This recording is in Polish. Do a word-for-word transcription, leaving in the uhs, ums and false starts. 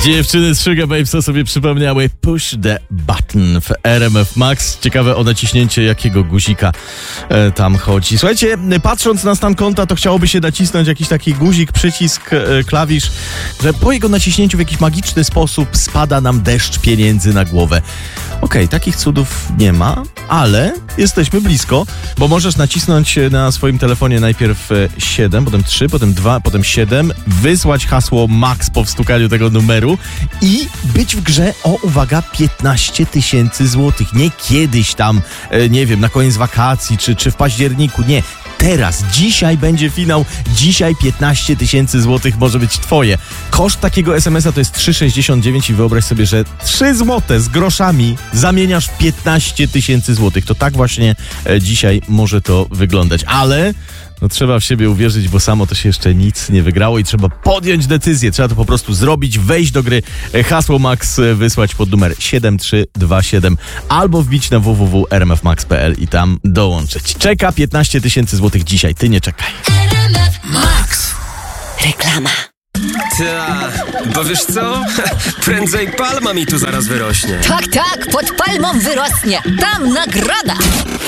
Dziewczyny z Sugar Babes sobie przypomniały Push the Button w R M F Max. Ciekawe o naciśnięcie jakiego guzika e, tam chodzi. Słuchajcie, patrząc na stan konta, to chciałoby się nacisnąć jakiś taki guzik, przycisk, e, klawisz, że po jego naciśnięciu w jakiś magiczny sposób spada nam deszcz pieniędzy na głowę. Okej, okay, takich cudów nie ma, ale jesteśmy blisko, bo możesz nacisnąć na swoim telefonie najpierw siedem, potem trzy, potem dwa, potem siedem, wysłać hasło MAX po wstukaniu tego numeru i być w grze o, uwaga, piętnaście tysięcy złotych. Nie kiedyś tam, nie wiem, na koniec wakacji czy, czy w październiku, nie. Teraz, dzisiaj będzie finał, dzisiaj piętnaście tysięcy złotych może być twoje. Koszt takiego es em es a to jest trzy sześćdziesiąt dziewięć i wyobraź sobie, że trzy złote z groszami zamieniasz w piętnaście tysięcy złotych. To tak właśnie e, dzisiaj może to wyglądać, ale no trzeba w siebie uwierzyć, bo samo to się jeszcze nic nie wygrało i trzeba podjąć decyzję. Trzeba to po prostu zrobić, wejść do gry, hasło MAX wysłać pod numer siedem trzy dwa siedem albo wbić na w w w kropka r m f max kropka p l i tam dołączyć. Czeka piętnaście tysięcy złotych dzisiaj, ty nie czekaj. Max. Reklama. Ta, bo wiesz co? Prędzej palma mi tu zaraz wyrośnie. Tak, tak, pod palmą wyrosnie. Tam nagroda.